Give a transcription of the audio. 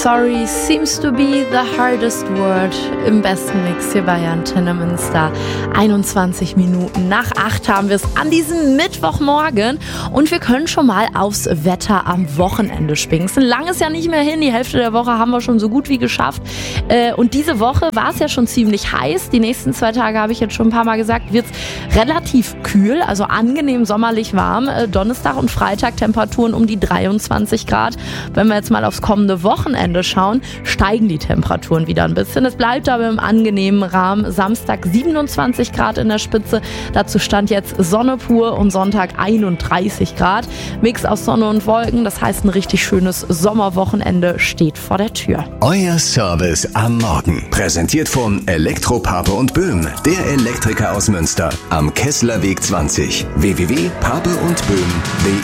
Sorry seems to be the hardest word im besten Mix hier bei Antenne Münster. 21 Minuten nach 8 haben wir es an diesem Mittwochmorgen und wir können schon mal aufs Wetter am Wochenende spinksen. Lang ist ja nicht mehr hin, die Hälfte der Woche haben wir schon so gut wie geschafft. Und diese Woche war es ja schon ziemlich heiß. Die nächsten 2 Tage, habe ich jetzt schon ein paar Mal gesagt, wird es relativ kühl, also angenehm sommerlich warm. Donnerstag und Freitag Temperaturen um die 23 Grad. Wenn wir jetzt mal aufs kommende Wochenende schauen, steigen die Temperaturen wieder ein bisschen. Es bleibt aber im angenehmen Rahmen. Samstag 27 Grad in der Spitze. Dazu stand jetzt Sonne pur und Sonntag 31 Grad. Mix aus Sonne und Wolken. Das heißt, ein richtig schönes Sommerwochenende steht vor der Tür. Euer Service am Morgen. Präsentiert von Elektro-Pape und Böhm. Der Elektriker aus Münster. Am Kesslerweg 20. www.papeundböhm.de